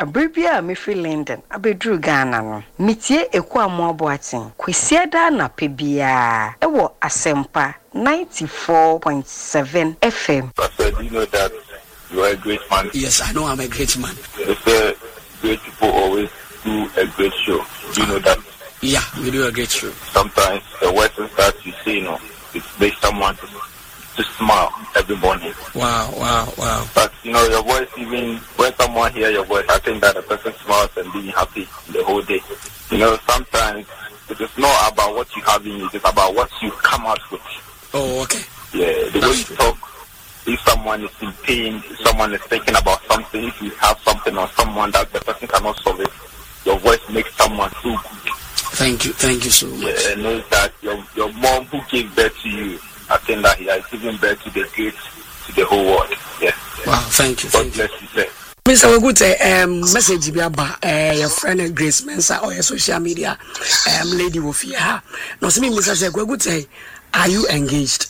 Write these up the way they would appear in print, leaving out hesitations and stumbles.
Abribia me free London abedru Ghana no mitie Ekuamo Aboaten kwesiada na pebia ewo Asempa 94.7 FM. Pastor, do you know that you are a great man? Yes, I know I'm a great man. They say great people always do a great show. Do you know that? Yeah, we do a great show. Sometimes the words that you say, it makes someone to smile every morning. Wow. But your voice, even when someone hears your voice, I think that the person smiles and being happy the whole day. Sometimes it is not about what you have in you, it's about what you come out with. Oh, okay. Yeah, the way you talk, if someone is in pain, if someone is thinking about something, if you have something on someone that the person cannot solve it, your voice makes someone feel good. Thank you so much. Yeah, I know that your mom who gave birth to you, I think that he has given birth to the whole world. Yes. Wow, thank you. God bless you, sir. Mr. Wagute, message be about your friend Grace Mensa or your social media lady Wofia. No, see me, Mr. Wagute, are you engaged?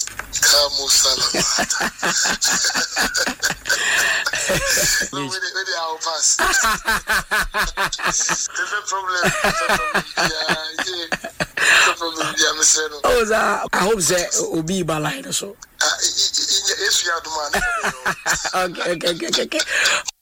I hope that will be by so. Okay.